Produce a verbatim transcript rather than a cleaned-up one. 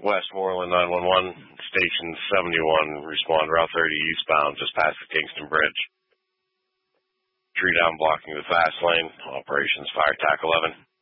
Westmoreland nine one one, Station seventy-one, respond Route thirty eastbound, just past the Kingston Bridge. Tree down blocking the fast lane, operations fire T A C eleven.